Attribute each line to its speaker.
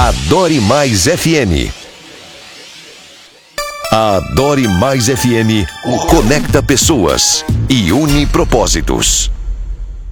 Speaker 1: Adore Mais FM. A Adore Mais FM conecta pessoas e une propósitos.